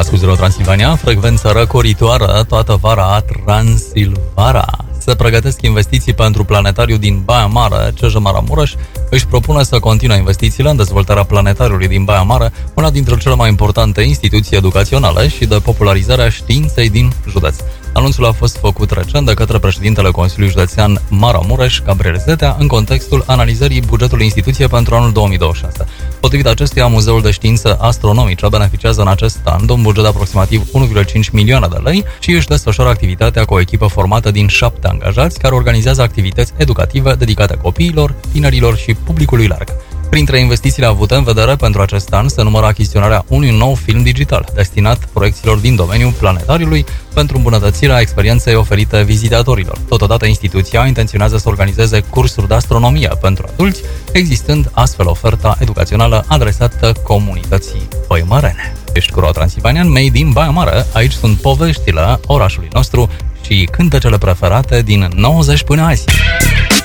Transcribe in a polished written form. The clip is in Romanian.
Asculți Transilvania, frecvență răcoritoare toată vara Transilvara. Se pregătesc investiții pentru planetariul din Baia Mare. CJ Maramureș își propune să continue investițiile în dezvoltarea planetariului din Baia Mare, una dintre cele mai importante instituții educaționale și de popularizare a științei din județ. Anunțul a fost făcut recent de către președintele Consiliului Județean Maramureș, Gabriel Zetea, în contextul analizării bugetului instituției pentru anul 2026. Potrivit acestuia, Muzeul de Științe Astronomice beneficiază în acest an de un buget de aproximativ 1,5 milioane de lei și își desfășoară activitatea cu o echipă formată din 7 angajați care organizează activități educative dedicate copiilor, tinerilor și publicului larg. Printre investițiile avute în vedere pentru acest an se numără achiziționarea unui nou film digital destinat proiecțiilor din domeniul planetariului pentru îmbunătățirea experienței oferite vizitatorilor. Totodată, instituția intenționează să organizeze cursuri de astronomie pentru adulți, existând astfel oferta educațională adresată comunității păimărene. Ești cu Transilvanian, made in Baia Mare. Aici sunt poveștile orașului nostru și cântecele preferate din 90 până azi.